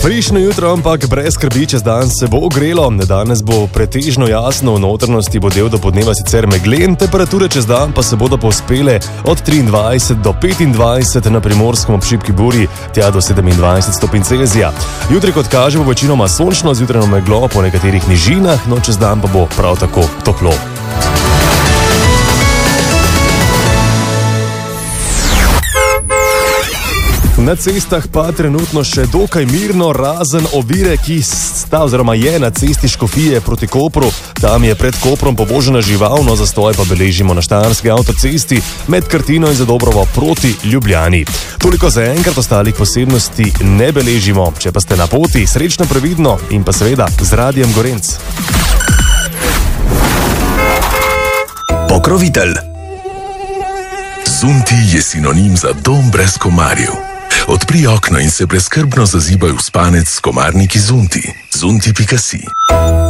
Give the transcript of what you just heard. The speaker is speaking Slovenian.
Frišno jutro, ampak brez skrbi, čez dan se bo ogrelo. Danes bo pretežno jasno, v notranjosti bo del do podneva sicer meglen, temperature čez dan pa se bodo povzpele od 23 do 25 na Primorskem ob šibki burji, tja do 27 stopinj Celzija. Jutri, kot kaže, bo večinoma sončno, z jutranjo meglo po nekaterih nižinah, no čez dan pa bo prav tako toplo. Na cestah pa trenutno še dokaj mirno, razen ovire, ki sta oziroma je na cesti Škofije proti Kopru. Tam je pred Koprom pobožena živalno, zastoj pa beležimo na štajerski avtocesti med Krtino in Zadobrovo proti Ljubljani. Toliko za enkrat, ostalih posebnosti ne beležimo. Če pa ste na poti, srečno, previdno in pa seveda z Radiem Gorenc. Pokrovitelj. Zunti je sinonim za dom brez komarjev. Odpri okno in se brezskrbno zazibaj v spanec s komarniki Zunti. Zunti.si